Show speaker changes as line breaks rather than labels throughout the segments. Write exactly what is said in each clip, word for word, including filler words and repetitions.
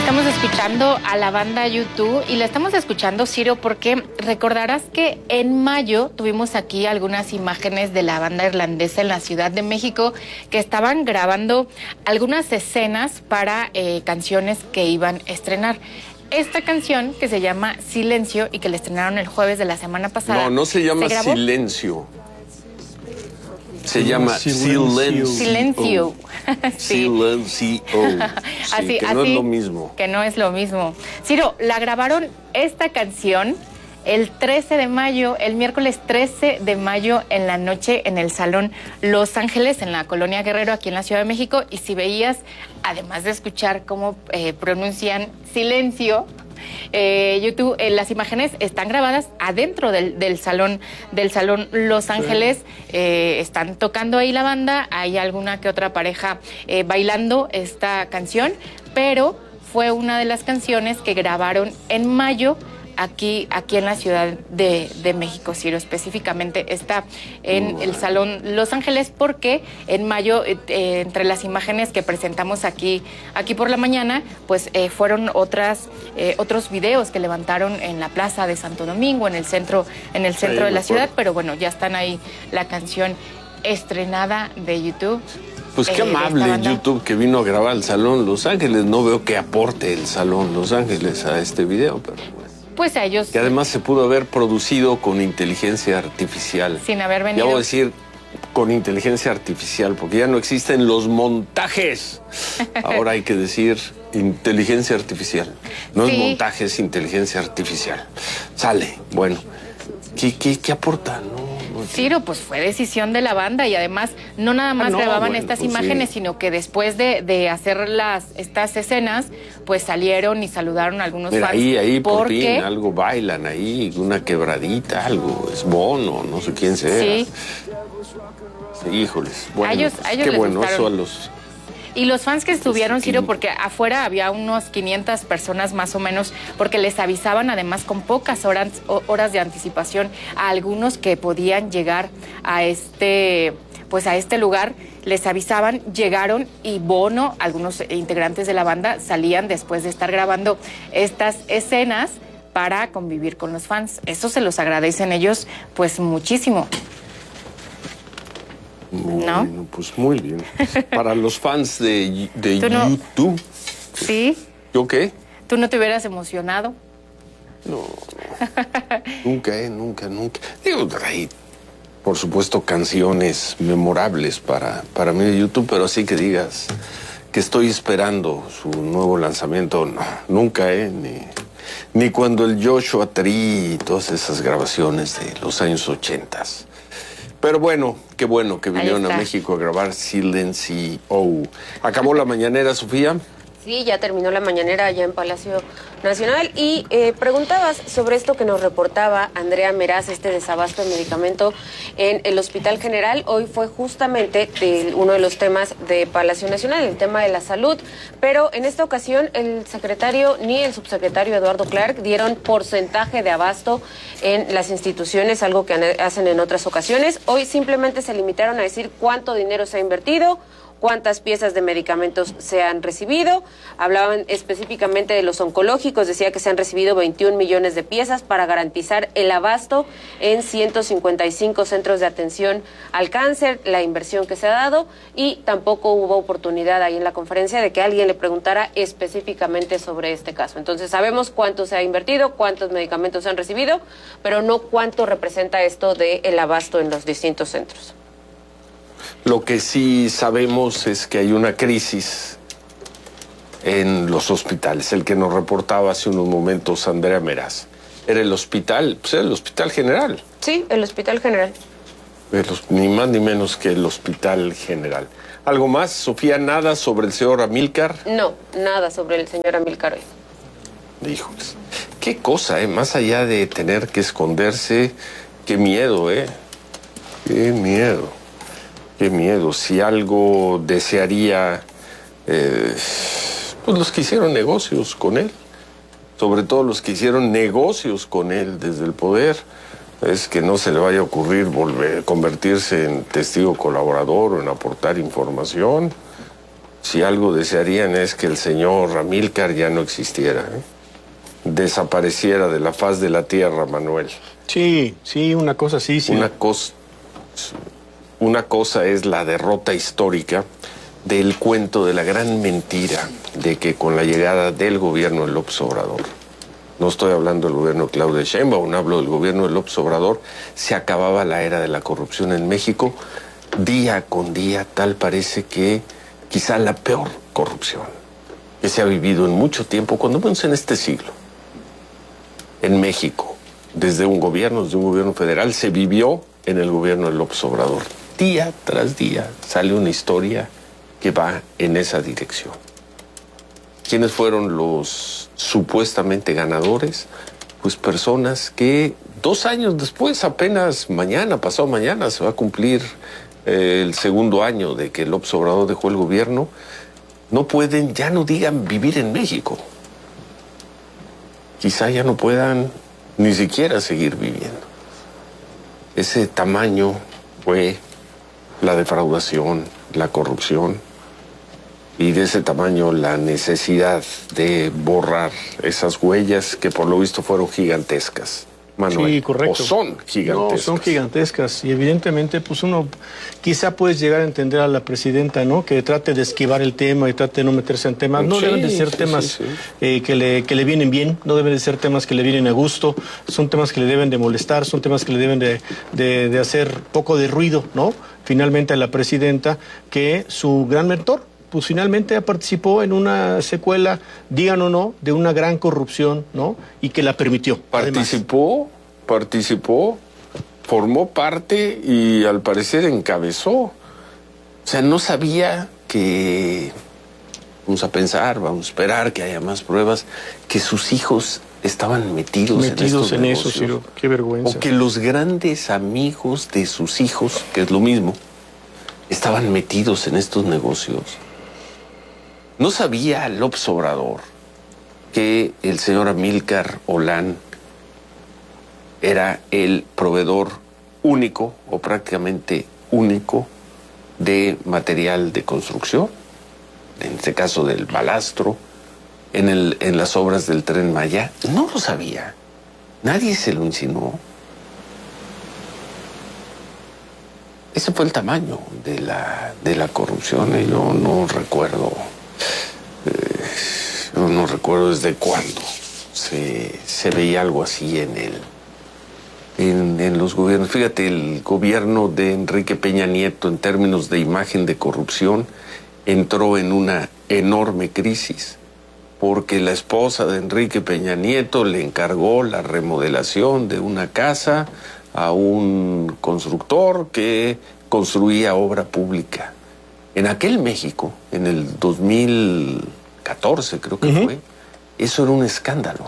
Estamos escuchando a la banda U dos y la estamos escuchando, Ciro, porque recordarás que en mayo tuvimos aquí algunas imágenes de la banda irlandesa en la Ciudad de México que estaban grabando algunas escenas para eh, canciones que iban a estrenar. Esta canción, que se llama Silencio y que la estrenaron el jueves de la semana pasada.
No, no se llama
¿se
Silencio. Se llama Silencio.
Silencio.
Sí. Silencio. Sí,
así,
que no
así,
es lo mismo.
Que no es lo mismo. Ciro, la grabaron esta canción el trece de mayo, el miércoles trece de mayo en la noche en el Salón Los Ángeles, en la Colonia Guerrero, aquí en la Ciudad de México. Y si veías, además de escuchar cómo eh, pronuncian silencio, Eh, YouTube, eh, las imágenes están grabadas adentro del, del salón del salón Los Ángeles. Eh, están tocando ahí la banda, hay alguna que otra pareja eh, bailando esta canción, pero fue una de las canciones que grabaron en mayo aquí, aquí en la Ciudad de, de México, Ciro. Específicamente está en el Salón Los Ángeles porque en mayo, eh, eh, entre las imágenes que presentamos aquí, aquí por la mañana, pues eh, fueron otras, eh, otros videos que levantaron en la Plaza de Santo Domingo, en el centro, en el centro de la ciudad, pero bueno, ya están ahí la canción estrenada de YouTube.
Pues qué
eh,
amable YouTube que vino a grabar el Salón Los Ángeles. No veo que aporte el Salón Los Ángeles a este video, pero bueno.
Pues a ellos...
Que además se pudo haber producido con inteligencia artificial.
Sin haber venido...
Ya voy a decir con inteligencia artificial, porque ya no existen los montajes. Ahora hay que decir inteligencia artificial. No sí. es montaje, es inteligencia artificial. Sale, bueno. ¿Qué, qué, qué aporta? No, no,
Ciro, pues fue decisión de la banda y además no nada más ah, no, grababan bueno, estas pues imágenes, sí. sino que después de, de hacer las, estas escenas, pues salieron y saludaron a algunos
Mira,
fans.
ahí, ahí, por
porque...
fin, algo bailan ahí, una quebradita, algo, es Bono, no sé quién sea.
Sí.
sí híjoles, bueno,
a ellos, a ellos
qué
les
bueno,
gustaron.
eso a los...
Y los fans que estuvieron, Ciro, porque afuera había unos quinientas personas más o menos, porque les avisaban además con pocas horas, horas de anticipación a algunos que podían llegar a este, pues a este lugar. Les avisaban, llegaron y Bono, algunos integrantes de la banda, salían después de estar grabando estas escenas para convivir con los fans. Eso se los agradecen ellos, pues muchísimo.
Bueno, ¿no? Pues muy bien. Para los fans de, de
no?
YouTube.
¿Sí?
¿Yo qué?
¿Tú no te hubieras emocionado?
No. nunca, eh, nunca, nunca. Digo, hay, por supuesto, canciones memorables para, para mí de YouTube, pero así que digas que estoy esperando su nuevo lanzamiento, no, nunca, ¿eh? Ni, ni cuando el Joshua Tree y todas esas grabaciones de los años ochentas. Pero bueno, qué bueno que vinieron a México a grabar Silencio. ¿Acabó la mañanera, Sofía?
Sí, ya terminó la mañanera allá en Palacio Nacional y eh, preguntabas sobre esto que nos reportaba Andrea Meraz, este desabasto de medicamento en el Hospital General. Hoy fue justamente de uno de los temas de Palacio Nacional, el tema de la salud, pero en esta ocasión el secretario ni el subsecretario Eduardo Clark dieron porcentaje de abasto en las instituciones, algo que hacen en otras ocasiones. Hoy simplemente se limitaron a decir cuánto dinero se ha invertido, cuántas piezas de medicamentos se han recibido. Hablaban específicamente de los oncológicos, decía que se han recibido veintiún millones de piezas para garantizar el abasto en ciento cincuenta y cinco centros de atención al cáncer, la inversión que se ha dado, y tampoco hubo oportunidad ahí en la conferencia de que alguien le preguntara específicamente sobre este caso. Entonces sabemos cuánto se ha invertido, cuántos medicamentos se han recibido, pero no cuánto representa esto del abasto en los distintos centros.
Lo que sí sabemos es que hay una crisis en los hospitales. El que nos reportaba hace unos momentos Andrea Meraz. Era el hospital, pues era el Hospital General.
Sí, el Hospital General.
Ni más ni menos que el Hospital General. ¿Algo más, Sofía? ¿Nada sobre el señor Amílcar?
No, nada sobre el señor Amílcar hoy.
Híjoles. Qué cosa, ¿eh? Más allá de tener que esconderse, qué miedo, ¿eh? Qué miedo. Qué miedo. Si algo desearía, eh, pues los que hicieron negocios con él, sobre todo los que hicieron negocios con él desde el poder, es que no se le vaya a ocurrir volver, convertirse en testigo colaborador o en aportar información. si algo desearían es que el señor Amílcar ya no existiera, ¿eh? Desapareciera de la faz de la tierra, Manuel.
Sí, sí, una cosa sí, sí.
Una cosa, una cosa es la derrota histórica del cuento de la gran mentira de que con la llegada del gobierno de López Obrador, no estoy hablando del gobierno de Claudia Sheinbaum, hablo del gobierno de López Obrador, se acababa la era de la corrupción en México. Día con día, tal parece que quizá la peor corrupción que se ha vivido en mucho tiempo, cuando menos en este siglo, en México, desde un gobierno, desde un gobierno federal, se vivió en el gobierno de López Obrador. Día tras día sale una historia que va en esa dirección. ¿Quiénes fueron los supuestamente ganadores? Pues personas que dos años después, apenas mañana, pasado mañana, se va a cumplir eh, el segundo año de que López Obrador dejó el gobierno, no pueden, ya no digan vivir en México. Quizá ya no puedan ni siquiera seguir viviendo. Ese tamaño fue la defraudación, la corrupción, y de ese tamaño la necesidad de borrar esas huellas que por lo visto fueron gigantescas. Manuel,
sí, correcto.
O son gigantescas.
No, son gigantescas. Y evidentemente, pues uno quizá puedes llegar a entender a la presidenta, ¿no? Que trate de esquivar el tema y trate de no meterse en temas. No sí, deben de ser sí, temas sí, sí. Eh, que, le, que le vienen bien, no deben de ser temas que le vienen a gusto, son temas que le deben de molestar, son temas que le deben de, de, de hacer poco de ruido, ¿no? Finalmente a la presidenta, que su gran mentor, pues finalmente participó en una secuela, digan o no, de una gran corrupción, ¿no? Y que la permitió.
Participó, además. participó, formó parte y al parecer encabezó. O sea, no sabía que, vamos a pensar, vamos a esperar que haya más pruebas, que sus hijos estaban metidos,
metidos
en,
en
estos
eso, Ciro. Qué vergüenza.
O que los grandes amigos de sus hijos, que es lo mismo, estaban metidos en estos negocios. ¿No sabía López Obrador que el señor Amílcar Olán era el proveedor único o prácticamente único de material de construcción? En este caso del balastro, en, el, en las obras del Tren Maya. No lo sabía. Nadie se lo insinuó. Ese fue el tamaño de la, de la corrupción y yo no recuerdo... Eh, yo no recuerdo desde cuándo se, se veía algo así en el en, en los gobiernos. Fíjate, el gobierno de Enrique Peña Nieto en términos de imagen de corrupción entró en una enorme crisis porque la esposa de Enrique Peña Nieto le encargó la remodelación de una casa a un constructor que construía obra pública. En aquel México, en el dos mil catorce creo que uh-huh. fue, eso era un escándalo.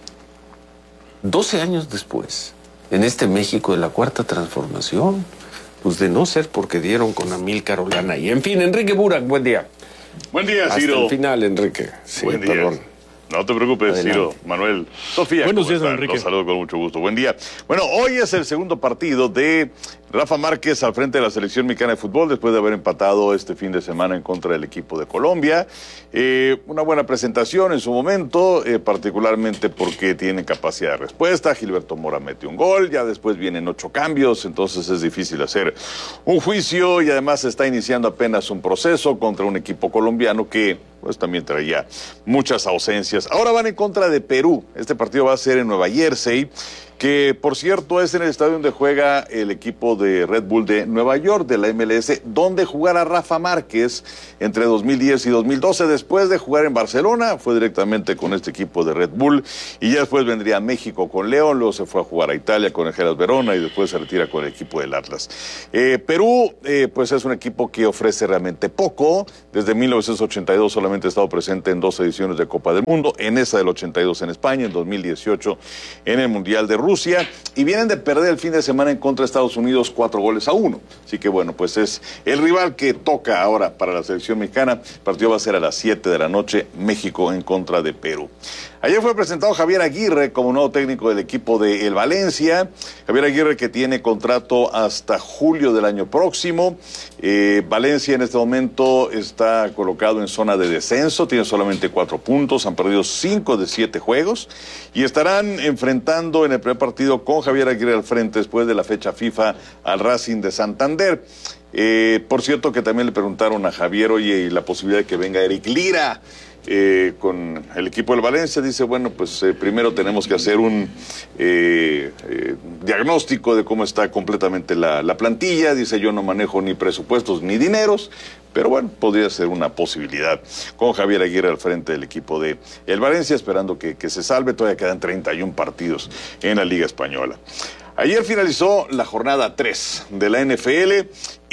doce años después, en este México de la Cuarta Transformación, pues de no ser porque dieron con Amílcar Olán ahí. En fin, Enrique Burak, buen día.
Buen día, Ciro.
Hasta el final, Enrique. Sí,
buen día.
Perdón.
No te preocupes, Adelante. Ciro, Manuel, Sofía.
Buenos días, Enrique.
Los saludo con mucho gusto. Buen día. Bueno, hoy es el segundo partido de Rafa Márquez al frente de la selección mexicana de fútbol después de haber empatado este fin de semana en contra del equipo de Colombia. Eh, una buena presentación en su momento, eh, particularmente porque tiene capacidad de respuesta. Gilberto Mora metió un gol, ya después vienen ocho cambios, entonces es difícil hacer un juicio y además está iniciando apenas un proceso contra un equipo colombiano que pues también traía muchas ausencias. Ahora van en contra de Perú. Este partido va a ser en Nueva Jersey, que por cierto es en el estadio donde juega el equipo de Red Bull de Nueva York, de la M L S, donde jugará Rafa Márquez entre dos mil diez y dos mil doce. Después de jugar en Barcelona, fue directamente con este equipo de Red Bull, y ya después vendría a México con León, luego se fue a jugar a Italia con el Hellas Verona, y después se retira con el equipo del Atlas. Eh, Perú, eh, pues es un equipo que ofrece realmente poco. Desde mil novecientos ochenta y dos solamente ha estado presente en dos ediciones de Copa del Mundo, en esa del ochenta y dos en España, en dos mil dieciocho en el Mundial de Rusia. Rusia, y vienen de perder el fin de semana en contra de Estados Unidos Chicago cuatro goles a uno. Así que bueno, pues es el rival que toca ahora para la selección mexicana. El partido va a ser a las siete de la noche, México en contra de Perú. Ayer fue presentado Javier Aguirre como nuevo técnico del equipo de el Valencia. Javier Aguirre, que tiene contrato hasta julio del año próximo. Eh, Valencia en este momento está colocado en zona de descenso, tiene solamente cuatro puntos, han perdido cinco de siete juegos y estarán enfrentando en el primer partido con Javier Aguirre al frente después de la fecha FIFA al Racing de Santander. Eh, por cierto que también le preguntaron a Javier, oye, y la posibilidad de que venga Eric Lira eh, con el equipo del Valencia. Dice, bueno, pues eh, primero tenemos que hacer un eh, eh, diagnóstico de cómo está completamente la, la plantilla. Dice, yo no manejo ni presupuestos ni dineros, pero bueno, podría ser una posibilidad con Javier Aguirre al frente del equipo de el Valencia, esperando que, que se salve. Todavía quedan treinta y un partidos en la Liga Española. Ayer finalizó la jornada tres de la N F L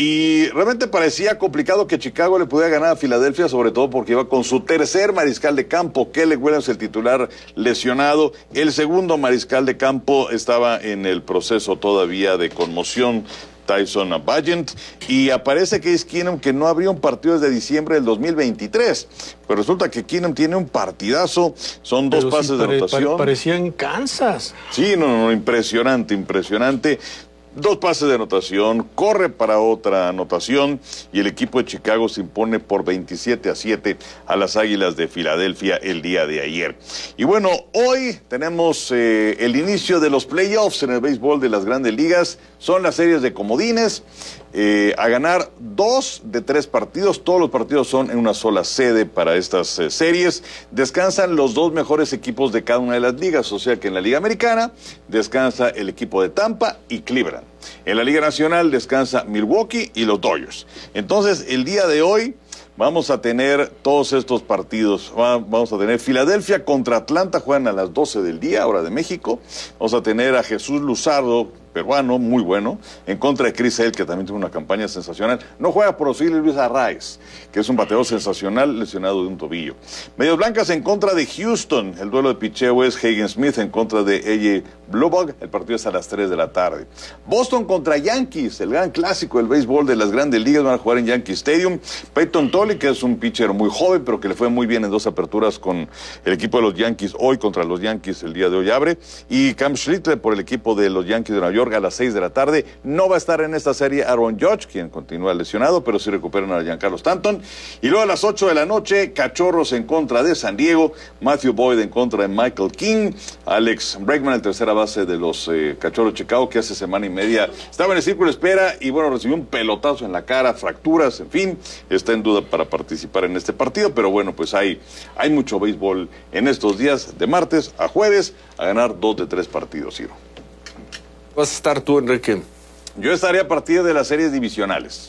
y realmente parecía complicado que Chicago le pudiera ganar a Filadelfia, sobre todo porque iba con su tercer mariscal de campo, Caleb Williams, el titular, lesionado. El segundo mariscal de campo estaba en el proceso todavía de conmoción, Tyson Bagent, y aparece Case Keenum, que no habría un partido desde diciembre del dos mil veintitrés, pero resulta que Keenum tiene un partidazo, son dos
pero
pases
sí,
de
pare,
anotación.
Pare, parecía en Kansas.
Sí, no, no, impresionante, impresionante. Dos pases de anotación, corre para otra anotación y el equipo de Chicago se impone por veintisiete a siete a las Águilas de Filadelfia el día de ayer. Y bueno, hoy tenemos eh, el inicio de los playoffs en el béisbol de las Grandes Ligas. Son las series de comodines. Eh, a ganar dos de tres partidos. Todos los partidos son en una sola sede para estas eh, series. Descansan los dos mejores equipos de cada una de las ligas, o sea que en la Liga Americana descansa el equipo de Tampa y Cleveland. En la Liga Nacional descansa Milwaukee y los Dodgers. Entonces, el día de hoy vamos a tener todos estos partidos. Vamos a tener Filadelfia contra Atlanta, juegan a las doce del día, hora de México. Vamos a tener a Jesús Luzardo, peruano, muy bueno, en contra de Chris Sale, que también tuvo una campaña sensacional. No juega por Osiris Luis Arraez, que es un bateador sensacional, lesionado de un tobillo. Medias Blancas en contra de Houston. El duelo de picheo es Hagen Smith en contra de A J Blubog. El partido es a las tres de la tarde. Boston contra Yankees, el gran clásico del béisbol de las Grandes Ligas. Van a jugar en Yankee Stadium. Peyton Tolley, que es un pitcher muy joven, pero que le fue muy bien en dos aperturas con el equipo de los Yankees. Hoy contra los Yankees, el día de hoy abre. Y Cam Schlittler por el equipo de los Yankees de Nueva York a las seis de la tarde. No va a estar en esta serie Aaron Judge, quien continúa lesionado, pero sí recuperan a Giancarlo Stanton. Y luego a las ocho de la noche, Cachorros en contra de San Diego, Matthew Boyd en contra de Michael King, Alex Bregman, el tercera base de los eh, Cachorros de Chicago, que hace semana y media estaba en el círculo de espera y bueno, recibió un pelotazo en la cara, fracturas, en fin, está en duda para participar en este partido, pero bueno, pues hay, hay mucho béisbol en estos días, de martes a jueves, a ganar dos de tres partidos, Ciro.
¿Vas a estar tú, Enrique?
Yo estaré a partir de las series divisionales.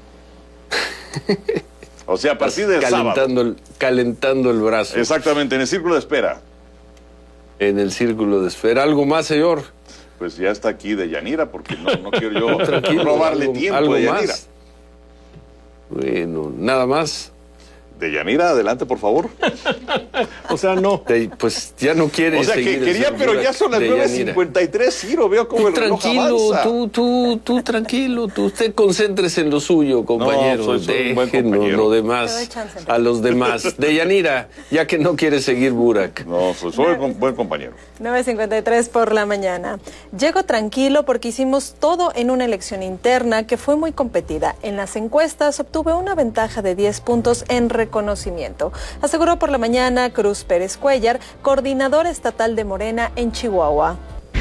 O sea, a partir del
calentando
sábado.
El, calentando el brazo.
Exactamente, en el círculo de espera.
En el círculo de espera. ¿Algo más, señor?
Pues ya está aquí de Yanira, porque no, no quiero yo
Tranquilo,
robarle
algo,
tiempo
algo
de Yanira.
Más. Bueno, nada más.
De Yanira, adelante, por favor.
O sea, no.
De, pues ya no quiere
O sea, que quería, pero ya son las nueve cincuenta y tres, Ciro, veo cómo el reloj
tranquilo,
avanza.
tú, tú, tú, tranquilo, tú, usted concéntrese en lo suyo, compañero.
No, soy, soy un buen compañero.
lo demás a los demás. De Yanira, ya que no quiere seguir Burak.
No, soy, soy un buen compañero.
nueve cincuenta y tres por la mañana. Llego tranquilo porque hicimos todo en una elección interna que fue muy competida. En las encuestas obtuve una ventaja de diez puntos en reconocimiento, aseguró por la mañana Cruz Pérez Cuellar, coordinador estatal de Morena en Chihuahua.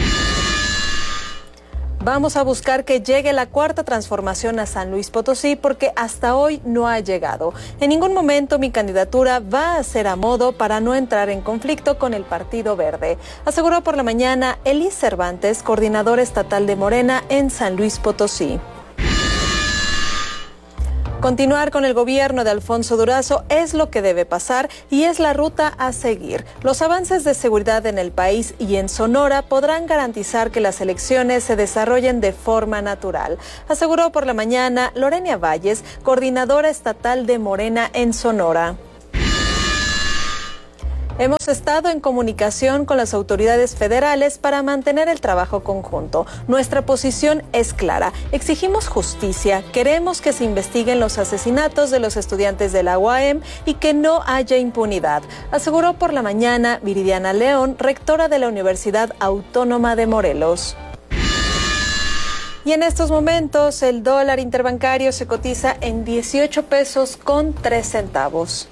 Vamos a buscar que llegue la cuarta transformación a San Luis Potosí porque hasta hoy no ha llegado. En ningún momento mi candidatura va a ser a modo para no entrar en conflicto con el Partido Verde, aseguró por la mañana Elis Cervantes, coordinador estatal de Morena en San Luis Potosí. Continuar con el gobierno de Alfonso Durazo es lo que debe pasar y es la ruta a seguir. Los avances de seguridad en el país y en Sonora podrán garantizar que las elecciones se desarrollen de forma natural, aseguró por la mañana Lorenia Valles, coordinadora estatal de Morena en Sonora. Hemos estado en comunicación con las autoridades federales para mantener el trabajo conjunto. Nuestra posición es clara. Exigimos justicia. Queremos que se investiguen los asesinatos de los estudiantes de la U A M y que no haya impunidad, aseguró por la mañana Viridiana León, rectora de la Universidad Autónoma de Morelos. Y en estos momentos el dólar interbancario se cotiza en dieciocho pesos con tres centavos.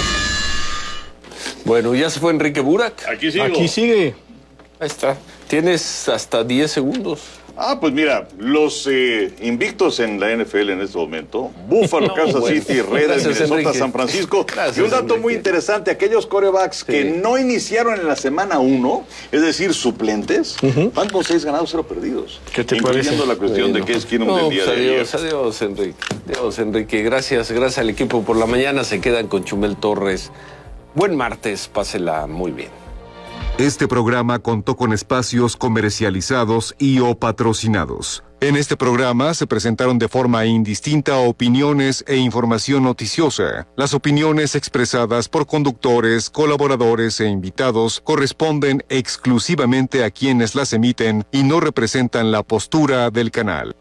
Bueno, ya se fue Enrique Burak.
Aquí sigo.
Aquí sigue.
Ahí está. Tienes hasta diez segundos.
Ah, pues mira, los eh, invictos en la N F L en este momento, Buffalo, no, Kansas bueno. City, Raiders, Minnesota, Enrique. San Francisco. Gracias, y un dato Enrique. muy interesante, aquellos quarterbacks sí. que no iniciaron en la semana uno, es decir, suplentes, uh-huh. van con seis ganados, cero perdidos.
¿Qué te
incluyendo
parece?
la cuestión bueno. de que es quien no, del día
pues
de
adiós, ayer. Adiós, Enrique. Adiós, Enrique. Gracias, gracias al equipo por la mañana. Se quedan con Chumel Torres. Buen martes, pásela muy bien.
Este programa contó con espacios comercializados y o patrocinados. En este programa se presentaron de forma indistinta opiniones e información noticiosa. Las opiniones expresadas por conductores, colaboradores e invitados corresponden exclusivamente a quienes las emiten y no representan la postura del canal.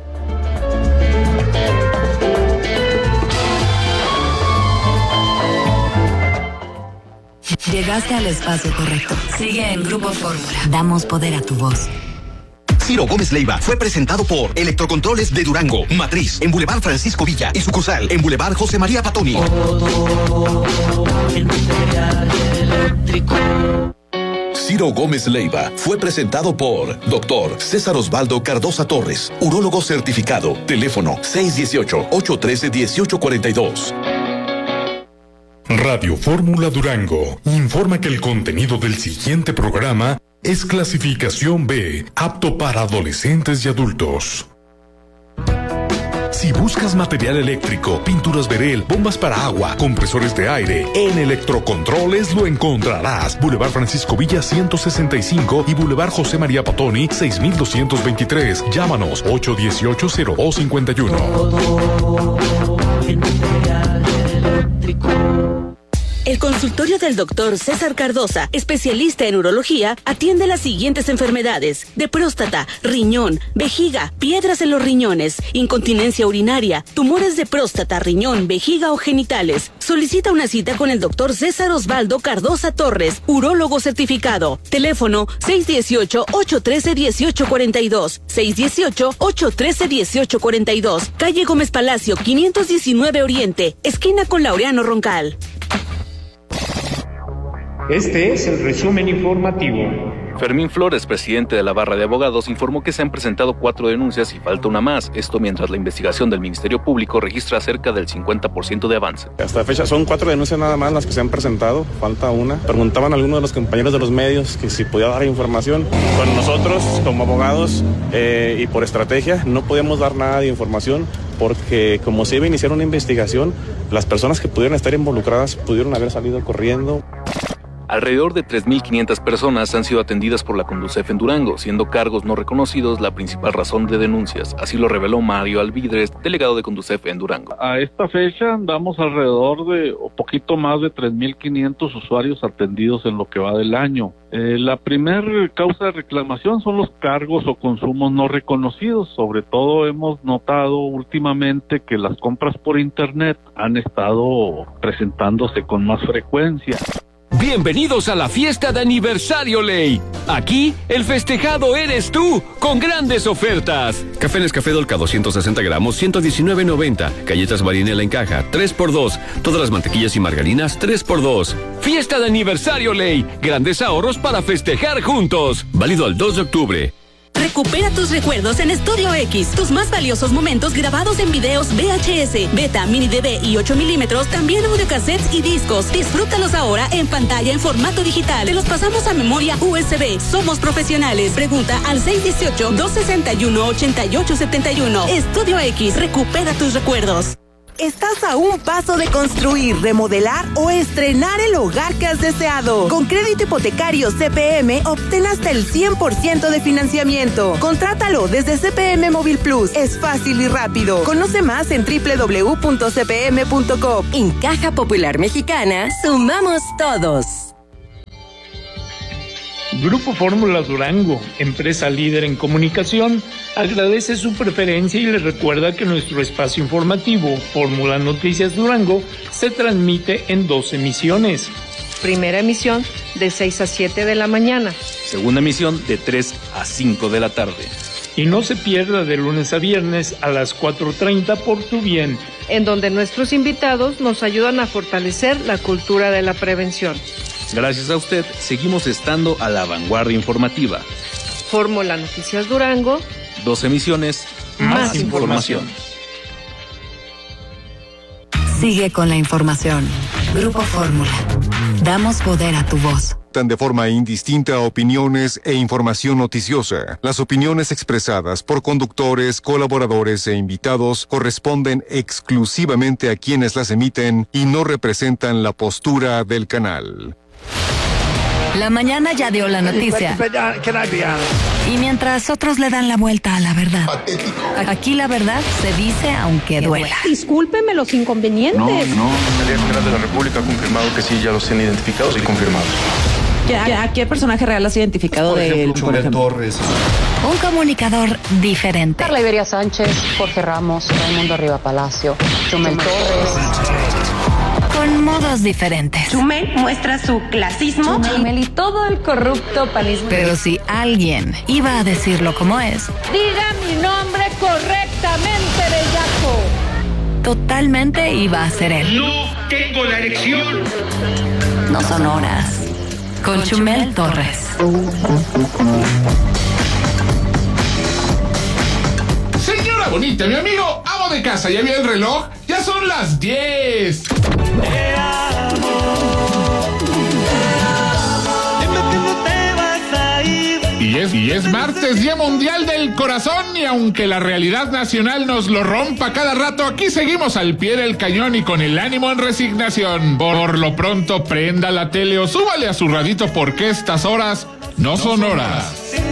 Llegaste al espacio correcto. Sigue en Grupo Fórmula. Damos poder a tu voz.
Ciro Gómez Leiva fue presentado por Electrocontroles de Durango, Matriz, en Boulevard Francisco Villa y sucursal en Boulevard José María Patoni. Ciro Gómez Leiva fue presentado por Doctor César Osvaldo Cardosa Torres, urólogo certificado. Teléfono seis uno ocho, ocho uno tres, uno ocho cuatro dos.
Radio Fórmula Durango informa que el contenido del siguiente programa es clasificación B, apto para adolescentes y adultos. Si buscas material eléctrico, pinturas Berel, bombas para agua, compresores de aire, en Electrocontroles lo encontrarás. Boulevard Francisco Villa ciento sesenta y cinco y Boulevard José María Patoni seis mil doscientos veintitrés. Llámanos ocho uno ocho, cero dos cinco uno.
Todo en material eléctrico. El consultorio del doctor César Cardosa, especialista en urología, atiende las siguientes enfermedades: de próstata, riñón, vejiga, piedras en los riñones, incontinencia urinaria, tumores de próstata, riñón, vejiga o genitales. Solicita una cita con el doctor César Osvaldo Cardosa Torres, urólogo certificado. Teléfono seis uno ocho, ocho uno tres, uno ocho cuatro dos, seis uno ocho, ocho uno tres, uno ocho cuatro dos. Calle Gómez Palacio, quinientos diecinueve Oriente, esquina con Laureano Roncal.
Este es el resumen informativo.
Fermín Flores, presidente de la Barra de Abogados, informó que se han presentado cuatro denuncias y falta una más. Esto mientras la investigación del Ministerio Público registra cerca del cincuenta por ciento de avance.
Hasta la fecha son cuatro denuncias nada más las que se han presentado, falta una. Preguntaban a algunos de los compañeros de los medios que si podía dar información. Con nosotros, como abogados eh, y por estrategia, no podíamos dar nada de información porque como se iba a iniciar una investigación, las personas que pudieron estar involucradas pudieron haber salido corriendo.
Alrededor de tres mil quinientas personas han sido atendidas por la Conducef en Durango, siendo cargos no reconocidos la principal razón de denuncias. Así lo reveló Mario Alvidres, delegado de Conducef en Durango.
A esta fecha andamos alrededor de o poquito más de tres mil quinientos usuarios atendidos en lo que va del año. Eh, la primer causa de reclamación son los cargos o consumos no reconocidos. Sobre todo hemos notado últimamente que las compras por internet han estado presentándose con más frecuencia.
Bienvenidos a la fiesta de aniversario Ley. Aquí, el festejado eres tú, con grandes ofertas.
Café Nescafé Dolca doscientos sesenta gramos, ciento diecinueve noventa. Galletas Marinela en caja, tres por dos. Todas las mantequillas y margarinas, tres por dos.
Fiesta de aniversario Ley. Grandes ahorros para festejar juntos.
Válido al dos de octubre.
Recupera tus recuerdos en Estudio X. Tus más valiosos momentos grabados en videos V H S, Beta, Mini D V y ocho milímetros, también audiocassettes y discos. Disfrútalos ahora en pantalla en formato digital. Te los pasamos a memoria U S B. Somos profesionales. Pregunta al seis uno ocho, dos seis uno, ocho ocho siete uno. Estudio X. Recupera tus recuerdos.
Estás a un paso de construir, remodelar o estrenar el hogar que has deseado. Con crédito hipotecario C P M, obtén hasta el cien por ciento de financiamiento. Contrátalo desde C P M Móvil Plus. Es fácil y rápido. Conoce más en doble u doble u doble u punto c p m punto com.
En Caja Popular Mexicana, sumamos todos.
Grupo Fórmula Durango, empresa líder en comunicación, agradece su preferencia y le recuerda que nuestro espacio informativo Fórmula Noticias Durango se transmite en dos emisiones.
Primera emisión de seis a siete de la mañana.
Segunda emisión de tres a cinco de la tarde.
Y no se pierda de lunes a viernes a las cuatro treinta por Tu Bien,
en donde nuestros invitados nos ayudan a fortalecer la cultura de la prevención.
Gracias a usted, seguimos estando a la vanguardia informativa.
Fórmula Noticias Durango.
Dos emisiones, más, más información.
Sigue con la información. Grupo Fórmula. Damos poder a tu voz.
De forma indistinta opiniones e información noticiosa. Las opiniones expresadas por conductores, colaboradores e invitados corresponden exclusivamente a quienes las emiten y no representan la postura del canal.
La mañana ya dio la noticia. Y mientras otros le dan la vuelta a la verdad. Aquí la verdad se dice aunque duela.
Discúlpeme los inconvenientes.
No, no. La Fiscalía General de la República ha confirmado que sí, ya los tienen identificados y confirmados.
¿A qué personaje real has identificado
por ejemplo,
de él?
Chumel Torres.
Un comunicador diferente.
Carla Iberia Sánchez, Jorge Ramos, Raimundo Riva Palacio, Chumel Torres.
Con modos diferentes.
Chumel muestra su clasismo.
Chumel y todo el corrupto panismo.
Pero si alguien iba a decirlo como es.
Diga mi nombre correctamente, bellaco.
Totalmente iba a ser él.
No tengo la elección.
No son horas. Con Chumel Torres.
Señora bonita, mi amigo, amo de casa, ¿ya vio el reloj? Ya son las diez. Te amo. Y es, y es martes, Día Mundial del Corazón, y aunque la realidad nacional nos lo rompa cada rato, aquí seguimos al pie del cañón y con el ánimo en resignación. Por lo pronto, prenda la tele o súbale a su radito porque estas horas no son horas.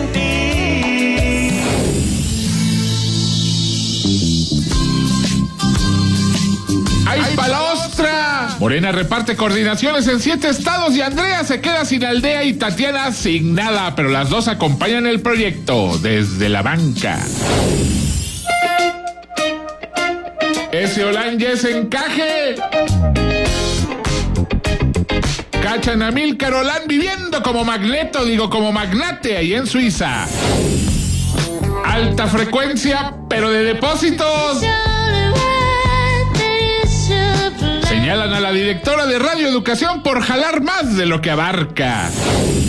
¡Ay, palostra! Morena reparte coordinaciones en siete estados y Andrea se queda sin aldea y Tatiana sin nada, pero las dos acompañan el proyecto desde la banca. Ese Olan ya es encaje. Cachan a Milcar Olan viviendo como magneto, digo como magnate ahí en Suiza. Alta frecuencia, pero de depósitos. Señalan a la directora de Radio Educación por jalar más de lo que abarca.